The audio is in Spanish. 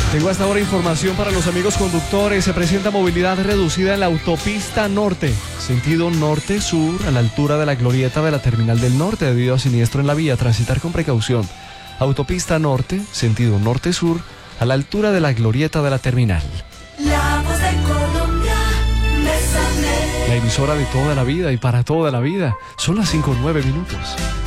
Tengo hasta ahora información para los amigos conductores. Se presenta movilidad reducida en la autopista norte, sentido norte-sur, a la altura de la glorieta de la Terminal del Norte, debido a siniestro en la vía. Transitar con precaución. Autopista norte, sentido norte-sur, a la altura de la glorieta de la Terminal. La voz de Colombia, Bésame. La emisora de toda la vida y para toda la vida. Son las 5:09.